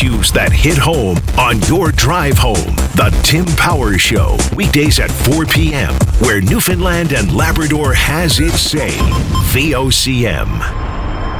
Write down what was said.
issues that hit home on your drive home. The Tim Power Show, weekdays at 4 p.m., where Newfoundland and Labrador has its say. VOCM.